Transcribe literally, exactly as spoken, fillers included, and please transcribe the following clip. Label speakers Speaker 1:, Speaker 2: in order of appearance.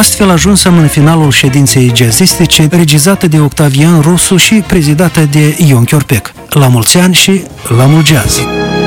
Speaker 1: Astfel ajunsem în finalul ședinței jazzistice, regizată de Octavian Rusu și prezidată de Ion Chiorpec. La mulți ani și la mult jazz!